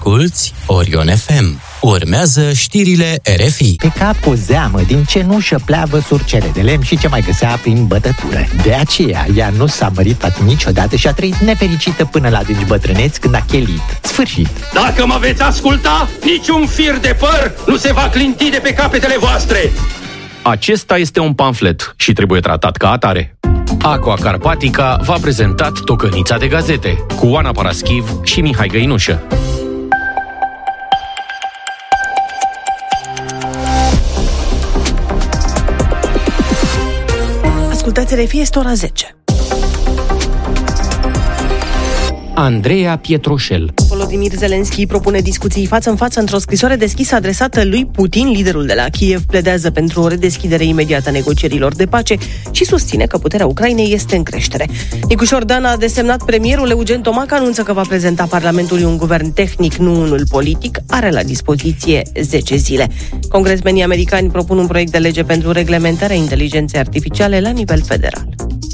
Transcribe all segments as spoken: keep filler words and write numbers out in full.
Asculți Orion F M. Urmează știrile R F I. Pe cap o zeamă din cenușă pleavă surcele de lemn și ce mai găsea prin bătătură. De aceea, ea nu s-a măritat niciodată și a trăit nefericită până la adânci bătrâneți când a chelit. Sfârșit. Dacă mă veți asculta, niciun fir de păr nu se va clinti de pe capetele voastre. Acesta este un pamflet și trebuie tratat ca atare. Aqua Carpatica v-a prezentat Tocănița de gazete cu Oana Paraschiv și Mihai Găinușă. Ascultați R F I, este ora zece. Andreea Pietroșel. Volodymyr Zelensky propune discuții față în față într-o scrisoare deschisă adresată lui Putin. Liderul de la Kiev pledează pentru o redeschidere imediată a negocierilor de pace și susține că puterea Ucrainei este în creștere. Nicușor Dan a desemnat premierul. Eugen Tomac anunță că va prezenta Parlamentului un guvern tehnic, nu unul politic. Are la dispoziție zece zile. Congresmenii americani propun un proiect de lege pentru reglementarea inteligenței artificiale la nivel federal.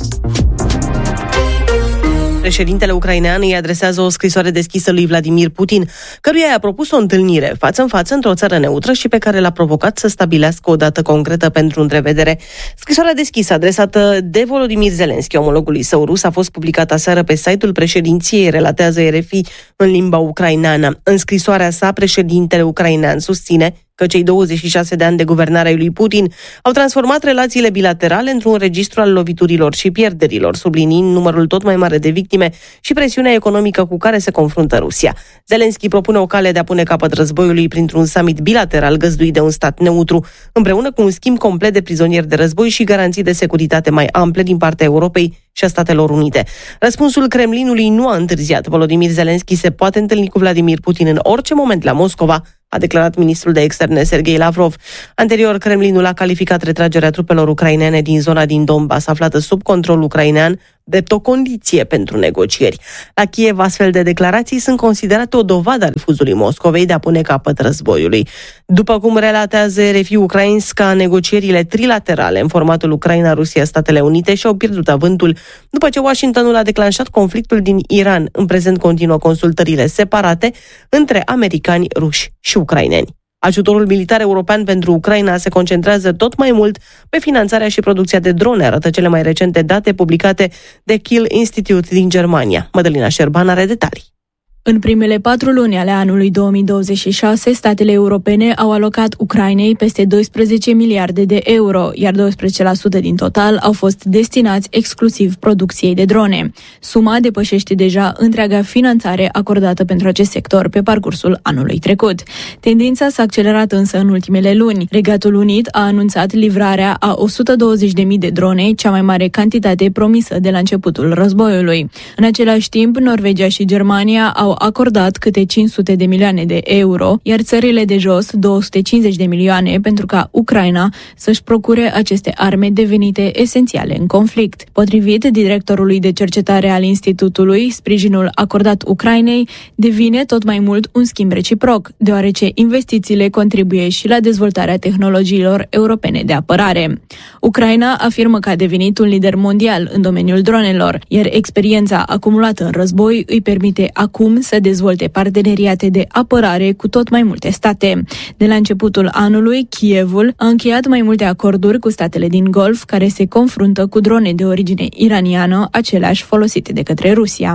Președintele ucrainean îi adresează o scrisoare deschisă lui Vladimir Putin, căruia i-a propus o întâlnire față în față într-o țară neutră și pe care l-a provocat să stabilească o dată concretă pentru întrevedere. Scrisoarea deschisă adresată de Volodymyr Zelensky, omologului său rus, a fost publicată aseară pe site-ul președinției, relatează R F I în limba ucraineană. În scrisoarea sa, președintele ucrainean susține că cei douăzeci și șase de ani de guvernare ai lui Putin au transformat relațiile bilaterale într-un registru al loviturilor și pierderilor, subliniind numărul tot mai mare de victime și presiunea economică cu care se confruntă Rusia. Zelensky propune o cale de a pune capăt războiului printr-un summit bilateral găzduit de un stat neutru, împreună cu un schimb complet de prizonieri de război și garanții de securitate mai ample din partea Europei și a Statelor Unite. Răspunsul Kremlinului nu a întârziat. Volodymyr Zelensky se poate întâlni cu Vladimir Putin în orice moment la Moscova, a declarat ministrul de externe Sergei Lavrov. Anterior, Kremlinul a calificat retragerea trupelor ucrainene din zona din Donbass, aflată sub control ucrainean, drept o condiție pentru negocieri. La Kiev, astfel de declarații sunt considerate o dovadă a refuzului Moscovei de a pune capăt războiului. După cum relatează R F I Ukrainska, negocierile trilaterale în formatul Ucraina-Rusia-Statele Unite și-au pierdut avântul după ce Washingtonul a declanșat conflictul din Iran. În prezent continuă consultările separate între americani, ruși și ucraineni. Ajutorul militar european pentru Ucraina se concentrează tot mai mult pe finanțarea și producția de drone, arată cele mai recente date publicate de Kiel Institute din Germania. Mădălina Șerban are detalii. În primele patru luni ale anului două mii douăzeci și șase, statele europene au alocat Ucrainei peste doisprezece miliarde de euro, iar doisprezece la sută din total au fost destinați exclusiv producției de drone. Suma depășește deja întreaga finanțare acordată pentru acest sector pe parcursul anului trecut. Tendința s-a accelerat însă în ultimele luni. Regatul Unit a anunțat livrarea a o sută douăzeci de mii de drone, cea mai mare cantitate promisă de la începutul războiului. În același timp, Norvegia și Germania au acordat câte cinci sute de milioane de euro, iar țările de jos două sute cincizeci de milioane pentru ca Ucraina să-și procure aceste arme devenite esențiale în conflict. Potrivit directorului de cercetare al institutului, sprijinul acordat Ucrainei devine tot mai mult un schimb reciproc, deoarece investițiile contribuie și la dezvoltarea tehnologiilor europene de apărare. Ucraina afirmă că a devenit un lider mondial în domeniul dronelor, iar experiența acumulată în război îi permite acum să dezvolte parteneriate de apărare cu tot mai multe state. De la începutul anului, Kievul a încheiat mai multe acorduri cu statele din Golf care se confruntă cu drone de origine iraniană, aceleași folosite de către Rusia.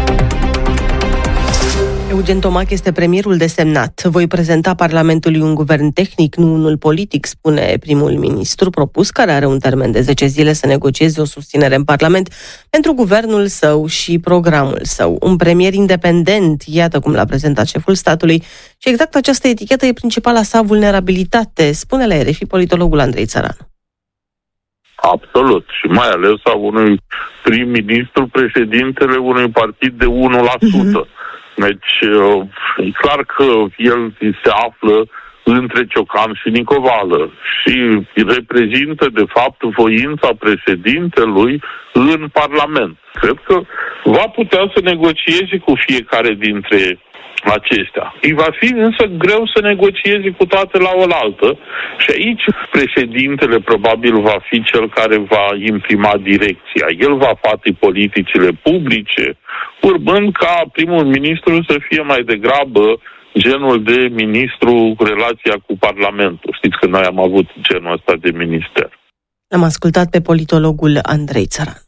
Eugen Tomac este premierul desemnat. Voi prezenta Parlamentului un guvern tehnic, nu unul politic, spune primul ministru propus, care are un termen de zece zile să negocieze o susținere în Parlament pentru guvernul său și programul său. Un premier independent, iată cum l-a prezentat șeful statului, și exact această etichetă e principala sa vulnerabilitate, spune la R F I politologul Andrei Țăranu. Absolut. Și mai ales a unui prim-ministru, președintele unui partid de unu la sută. Uh-huh. Deci, e clar că el se află între Ciocan și Nicovală și reprezintă, de fapt, voința președintelui în Parlament. Cred că va putea să negocieze cu fiecare dintre aceștia. Îi va fi însă greu să negocieze cu toate la oaltă și aici președintele probabil va fi cel care va imprima direcția. El va face politicile publice, urmând ca primul ministru să fie mai degrabă genul de ministru, relația cu Parlamentul. Știți că noi am avut genul ăsta de minister. Am ascultat pe politologul Andrei Țăran.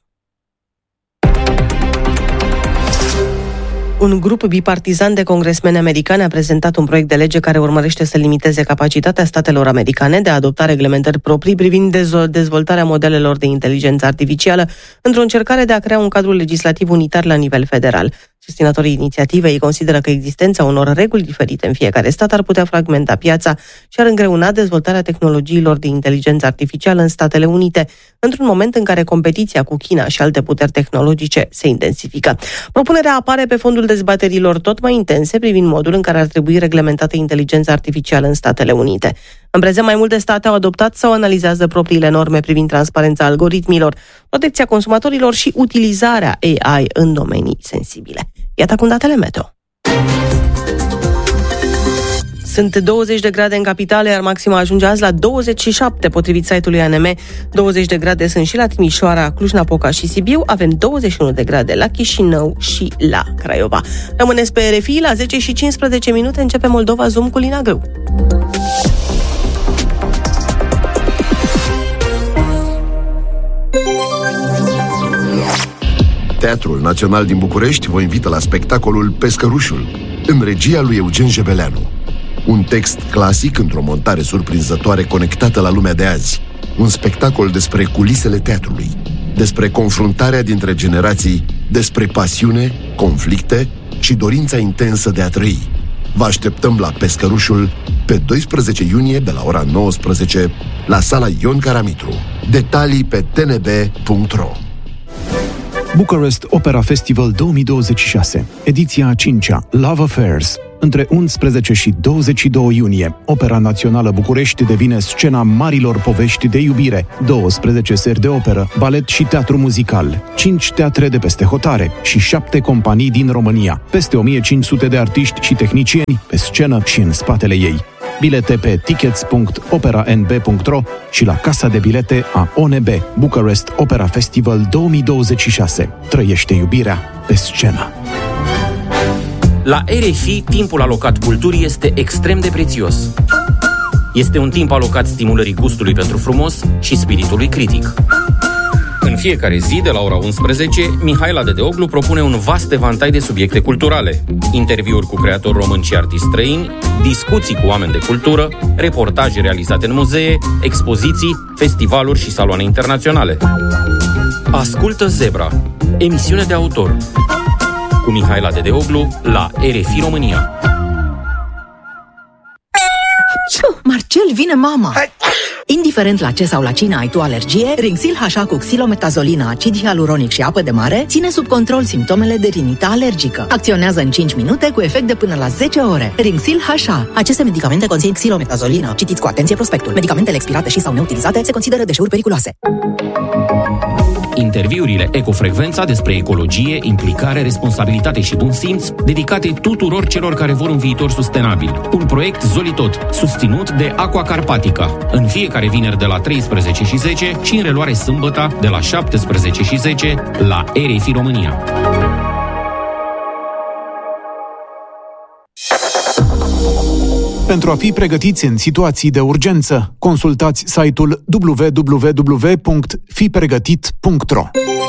Un grup bipartizan de congresmeni americani a prezentat un proiect de lege care urmărește să limiteze capacitatea statelor americane de a adopta reglementări proprii privind dezvoltarea modelelor de inteligență artificială într-o încercare de a crea un cadru legislativ unitar la nivel federal. Susținătorii inițiativei consideră că existența unor reguli diferite în fiecare stat ar putea fragmenta piața și ar îngreuna dezvoltarea tehnologiilor de inteligență artificială în Statele Unite, într-un moment în care competiția cu China și alte puteri tehnologice se intensifică. Propunerea apare pe fondul dezbaterilor tot mai intense privind modul în care ar trebui reglementată inteligența artificială în Statele Unite. În prezent, mai multe state au adoptat sau analizează propriile norme privind transparența algoritmilor, protecția consumatorilor și utilizarea A I în domenii sensibile. Iată acum datele meteo. Sunt douăzeci de grade în capitală, iar maxima ajunge azi la douăzeci și șapte, potrivit site-ului A N M. douăzeci de grade sunt și la Timișoara, Cluj-Napoca și Sibiu. Avem douăzeci și unu de grade la Chișinău și la Craiova. Rămâneți pe R F I, la zece și cincisprezece minute începe Moldova Zoom cu Lina Grâu. Teatrul Național din București vă invită la spectacolul Pescărușul, în regia lui Eugen Jebeleanu. Un text clasic într-o montare surprinzătoare conectată la lumea de azi. Un spectacol despre culisele teatrului, despre confruntarea dintre generații, despre pasiune, conflicte și dorința intensă de a trăi. Vă așteptăm la Pescărușul pe doisprezece iunie de la ora nouăsprezece la sala Ion Caramitru. Detalii pe t n b punct r o. Bucharest Opera Festival două mii douăzeci și șase, ediția a cincea, Love Affairs. Între unsprezece și douăzeci și doi iunie, Opera Națională București devine scena marilor povești de iubire, douăsprezece seri de operă, balet și teatru muzical, cinci teatre de peste hotare și șapte companii din România, peste o mie cinci sute de artiști și tehnicieni pe scenă și în spatele ei. Bilete pe tickets punct opera n b punct r o și la casa de bilete a O N B. Bucharest Opera Festival două mii douăzeci și șase. Trăiește iubirea pe scenă. La R F I, timpul alocat culturii este extrem de prețios. Este un timp alocat stimulării gustului pentru frumos și spiritului critic. În fiecare zi, de la ora unsprezece, Mihaela Dedeoglu propune un vast evantai de subiecte culturale. Interviuri cu creatori români și artiști străini, discuții cu oameni de cultură, reportaje realizate în muzee, expoziții, festivaluri și saloane internaționale. Ascultă Zebra, emisiune de autor, cu Mihaela Dedeoglu la R F I România. Marcel, vine mama! Indiferent la ce sau la cine ai tu alergie, Rinxil H A cu xilometazolina, acid hialuronic și apă de mare ține sub control simptomele de rinită alergică. Acționează în cinci minute cu efect de până la zece ore. Rinxil H A. Aceste medicamente conțin xilometazolina. Citiți cu atenție prospectul. Medicamentele expirate și sau neutilizate se consideră deșeuri periculoase. Interviurile Ecofrecvența despre ecologie, implicare, responsabilitate și bun simț, dedicate tuturor celor care vor un viitor sustenabil. Un proiect Zolitot, susținut de Aqua Carpatica. În fiecare vineri de la treisprezece și zece și în reluare sâmbătă de la șaptesprezece și zece la R F I România. Pentru a fi pregătiți în situații de urgență, consultați site-ul w w w punct fi pregătit punct r o.